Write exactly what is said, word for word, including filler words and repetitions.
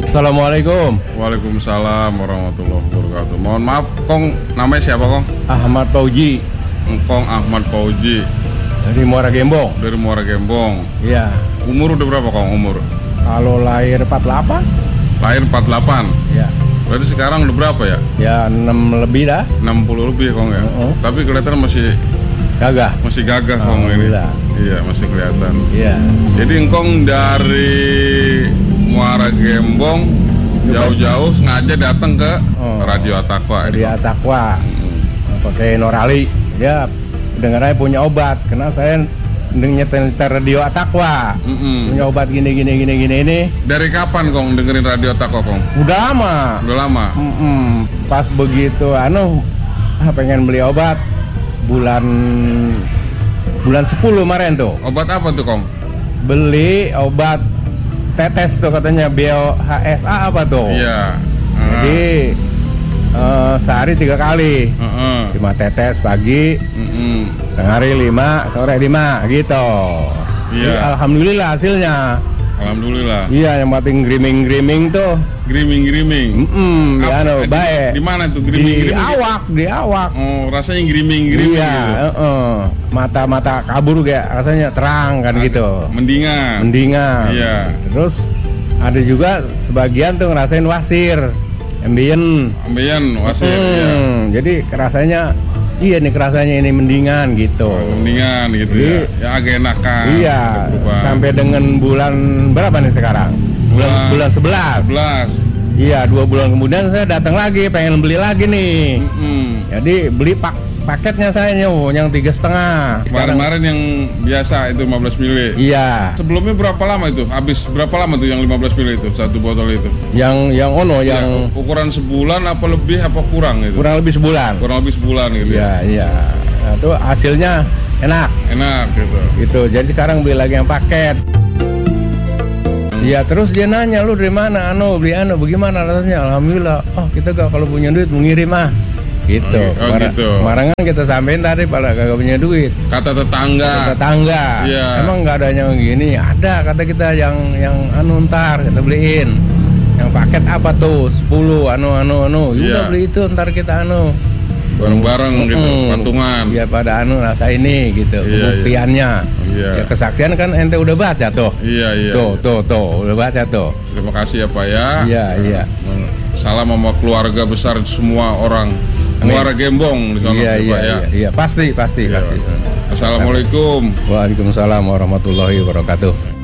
Assalamualaikum. Waalaikumsalam warahmatullahi wabarakatuh. Mohon maaf, Kong, namanya siapa, Kong? Ahmad Fauji. Kong Ahmad Fauji. Dari Muara Gembong. Dari Muara Gembong. Iya. Umur udah berapa, Kong, umur? Kalau lahir empat puluh delapan. Lahir empat puluh delapan? Iya. Berarti sekarang udah berapa ya? Ya enam lebih dah. enam puluh lebih, Kong, ya? Uh-uh. Tapi kelihatan masih Gagah. masih gagah, Kong, ini. Iya, masih kelihatan. Iya. Jadi Engkong dari Muara Gembong jauh-jauh sengaja datang ke Oh. Radio Atakwa. Radio Atakwa. Hmm. Pakai Norali. Ya, dengarnya punya obat. Karena saya nyetel Radio Atakwa. Mm-mm. Punya obat gini gini gini gini ini. Dari kapan, Kong, dengerin Radio Atakwa, Kong? Udah lama. Udah lama. Mm-mm. Pas begitu anu ah, pengen beli obat bulan bulan sepuluh kemarin tuh. Obat apa tuh, Kong? Beli obat tetes tuh katanya Bio H S A apa tuh. Iya. Jadi uh, sehari tiga kali. Uh-uh. Lima tetes pagi, Mm-mm. tengah hari lima, sore lima gitu. Iya. Jadi, alhamdulillah hasilnya. Alhamdulillah. Iya, yang penting griming-griming tuh. Griming-griming. Mm, ya anu, Di- baik. Di mana tuh Di griming-griming? awak, di awak. Oh, rasanya griming-griming Iya, gitu. heeh. Mata-mata kabur kayak rasanya terang kan gitu. Mendingan. Mendingan. Iya. Terus ada juga sebagian tuh ngerasain wasir, ambien. Ambeien wasir ya. Hmm, jadi kerasanya iya nih kerasanya ini mendingan gitu. Mendingan gitu Jadi, ya. Ya agak enakan. Iya, Berubah. sampai dengan bulan berapa nih sekarang? Bulan Bulan- bulan sebelas. sebelas. Iya, dua bulan kemudian saya datang lagi pengen beli lagi nih. Mm-mm. Jadi beli pak paketnya saya nyow, yang tiga setengah. Kemarin-kemarin yang biasa itu lima belas mili. Iya, Sebelumnya berapa lama itu? Habis berapa lama tuh yang lima belas mili itu satu botol itu? yang yang ono Ya, yang ukuran sebulan apa lebih apa kurang itu? kurang lebih sebulan. Kurang lebih sebulan gitu Iya, ya. iya. Nah, itu hasilnya enak. Enak gitu. Gitu. Jadi sekarang beli lagi yang paket. Iya, terus dia nanya, lu dari mana? Anu, beli anu, bagaimana rasanya? Alhamdulillah. Oh, kita gak kalau punya duit mengirim ah. Gitu. Oh, oh, Kemar- gitu. Kemarin kan kita sampein tadi pada kagak punya duit. Kata tetangga. Tetangga. Iya. Emang nggak ada yang gini? Ada kata kita yang yang anu ntar kita beliin. Yang paket apa tuh? sepuluh anu anu anu. Udah Iya. beli itu ntar kita anu. Bareng-bareng gitu, Mm. patungan. Iya pada anu rasa ini gitu. Iya, Pembuktiannya. Iya. Ya kesaksian kan ente udah baca tuh. Iya, iya. Tuh, tuh, tuh, udah baca tuh. Terima kasih ya, Pak ya. Iya, iya. Salam sama keluarga besar semua orang Amin. Muara Gembong di sana, Iya, ya, iya, Pak ya. iya, iya, pasti, pasti, Iya. pasti. Assalamualaikum. Waalaikumsalam warahmatullahi wabarakatuh.